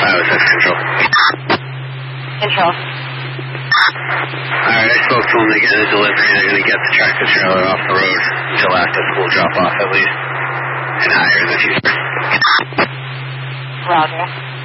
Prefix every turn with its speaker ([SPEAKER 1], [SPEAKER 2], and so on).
[SPEAKER 1] 506 Control.
[SPEAKER 2] Control.
[SPEAKER 1] Alright, I spoke to them. They're getting a delivery. They're going to get the tractor trailer off the road until after school drop off at least. And higher in the future.
[SPEAKER 2] Roger.